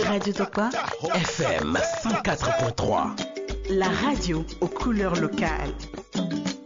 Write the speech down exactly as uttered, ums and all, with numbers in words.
Radio Topa F M cent quatre point trois. La radio aux couleurs locales.